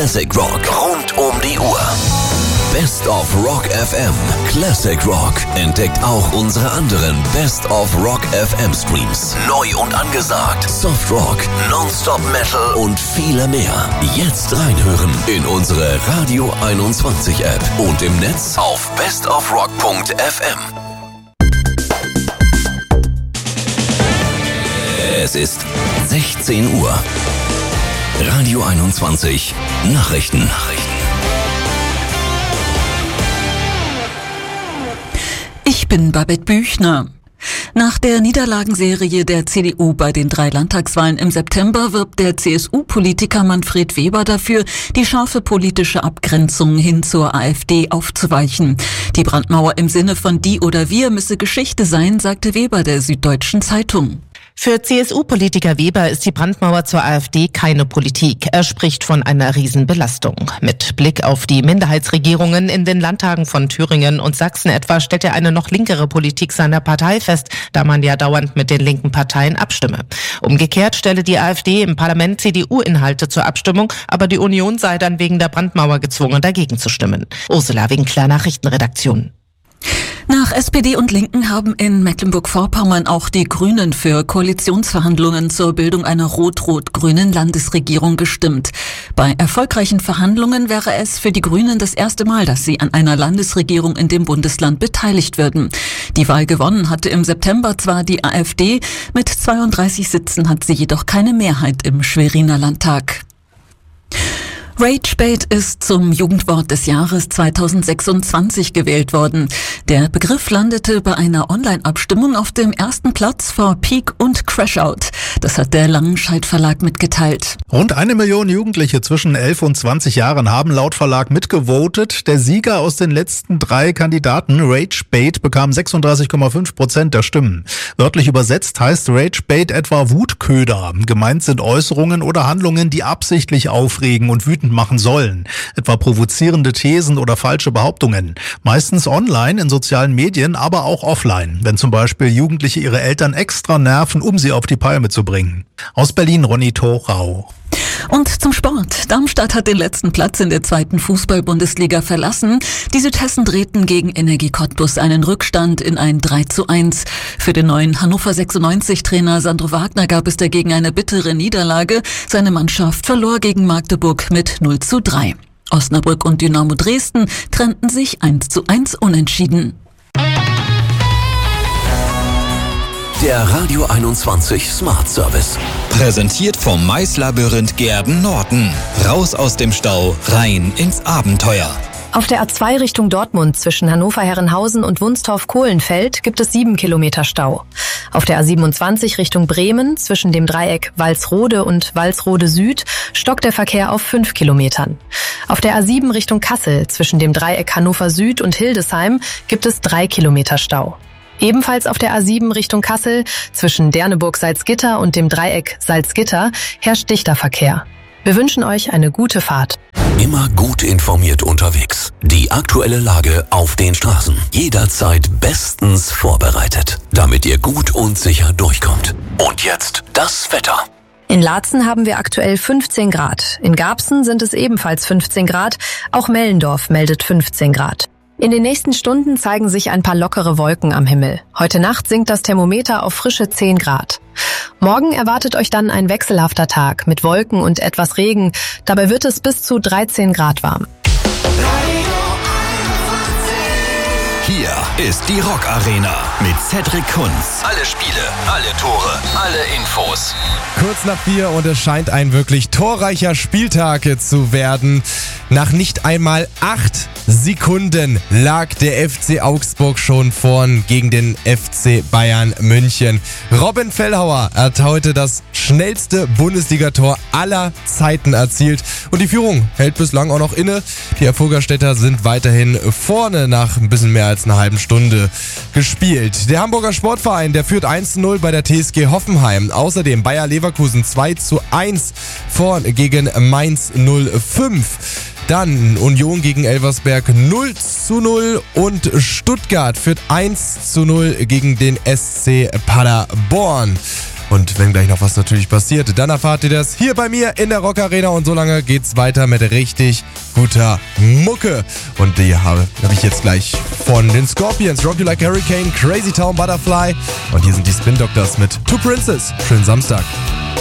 Classic Rock rund um die Uhr. Best of Rock FM. Classic Rock entdeckt auch unsere anderen Best of Rock FM Streams. Neu und angesagt. Soft Rock, Nonstop Metal und viele mehr. Jetzt reinhören in unsere Radio 21 App und im Netz auf bestofrock.fm. Es ist 16 Uhr. Radio 21 Nachrichten. Ich bin Babette Büchner. Nach der Niederlagenserie der CDU bei den 3 Landtagswahlen im September wirbt der CSU-Politiker Manfred Weber dafür, die scharfe politische Abgrenzung hin zur AfD aufzuweichen. Die Brandmauer im Sinne von die oder wir müsse Geschichte sein, sagte Weber der Süddeutschen Zeitung. Für CSU-Politiker Weber ist die Brandmauer zur AfD keine Politik. Er spricht von einer Riesenbelastung. Mit Blick auf die Minderheitsregierungen in den Landtagen von Thüringen und Sachsen etwa stellt er eine noch linkere Politik seiner Partei fest, da man ja dauernd mit den linken Parteien abstimme. Umgekehrt stelle die AfD im Parlament CDU-Inhalte zur Abstimmung, aber die Union sei dann wegen der Brandmauer gezwungen, dagegen zu stimmen. Ursula Winkler, Nachrichtenredaktion. Nach SPD und Linken haben in Mecklenburg-Vorpommern auch die Grünen für Koalitionsverhandlungen zur Bildung einer rot-rot-grünen Landesregierung gestimmt. Bei erfolgreichen Verhandlungen wäre es für die Grünen das erste Mal, dass sie an einer Landesregierung in dem Bundesland beteiligt würden. Die Wahl gewonnen hatte im September zwar die AfD, mit 32 Sitzen hat sie jedoch keine Mehrheit im Schweriner Landtag. Ragebait ist zum Jugendwort des Jahres 2026 gewählt worden. Der Begriff landete bei einer Online-Abstimmung auf dem ersten Platz vor Peak und Crashout. Das hat der Langenscheidt Verlag mitgeteilt. Rund 1 Million Jugendliche zwischen 11 und 20 Jahren haben laut Verlag mitgevotet. Der Sieger aus den letzten 3 Kandidaten, Ragebait, bekam 36,5% der Stimmen. Wörtlich übersetzt heißt Ragebait etwa Wutköder. Gemeint sind Äußerungen oder Handlungen, die absichtlich aufregen und wütend machen sollen. Etwa provozierende Thesen oder falsche Behauptungen. Meistens online, in sozialen Medien, aber auch offline. Wenn zum Beispiel Jugendliche ihre Eltern extra nerven, um sie auf die Palme zu bringen. Aus Berlin, Ronny Thorau. Und zum Sport. Darmstadt hat den letzten Platz in der 2. Fußball-Bundesliga verlassen. Die Südhessen drehten gegen Energie Cottbus einen Rückstand in ein 3:1. Für den neuen Hannover 96-Trainer Sandro Wagner gab es dagegen eine bittere Niederlage. Seine Mannschaft verlor gegen Magdeburg mit 0:3. Osnabrück und Dynamo Dresden trennten sich 1:1 unentschieden. Der Radio 21 Smart Service. Präsentiert vom Maislabyrinth Gerben-Norden. Raus aus dem Stau, rein ins Abenteuer. Auf der A2 Richtung Dortmund zwischen Hannover-Herrenhausen und Wunstorf-Kohlenfeld gibt es 7 Kilometer Stau. Auf der A27 Richtung Bremen zwischen dem Dreieck Walsrode und Walsrode Süd stockt der Verkehr auf 5 Kilometern. Auf der A7 Richtung Kassel zwischen dem Dreieck Hannover Süd und Hildesheim gibt es 3 Kilometer Stau. Ebenfalls auf der A7 Richtung Kassel zwischen Derneburg-Salzgitter und dem Dreieck Salzgitter herrscht dichter Verkehr. Wir wünschen euch eine gute Fahrt. Immer gut informiert unterwegs. Die aktuelle Lage auf den Straßen. Jederzeit bestens vorbereitet, damit ihr gut und sicher durchkommt. Und jetzt das Wetter. In Laatzen haben wir aktuell 15 Grad. In Garbsen sind es ebenfalls 15 Grad. Auch Mellendorf meldet 15 Grad. In den nächsten Stunden zeigen sich ein paar lockere Wolken am Himmel. Heute Nacht sinkt das Thermometer auf frische 10 Grad. Morgen erwartet euch dann ein wechselhafter Tag mit Wolken und etwas Regen. Dabei wird es bis zu 13 Grad warm. Hier ist die Rock Arena mit Cedric Kunz. Alle Spiele, alle Tore, alle Infos. Kurz nach 4 und es scheint ein wirklich torreicher Spieltag zu werden. Nach nicht einmal 8 Sekunden lag der FC Augsburg schon vorn gegen den FC Bayern München. Robin Fellhauer hat heute das schnellste Bundesligator aller Zeiten erzielt und die Führung hält bislang auch noch inne. Die Erfurgerstädter sind weiterhin vorne nach ein bisschen mehr als einer halben Stunde gespielt. Der Hamburger Sportverein, der führt 1:0 bei der TSG Hoffenheim. Außerdem Bayer Leverkusen 2:1 vorn gegen Mainz 05. Dann Union gegen Elversberg 0:0 und Stuttgart führt 1:0 gegen den SC Paderborn. Und wenn gleich noch was natürlich passiert, dann erfahrt ihr das hier bei mir in der Rock Arena. Und so lange geht's weiter mit richtig guter Mucke. Und die habe ich jetzt gleich von den Scorpions, Rock You Like a Hurricane, Crazy Town Butterfly. Und hier sind die Spin Doctors mit Two Princes. Schönen Samstag.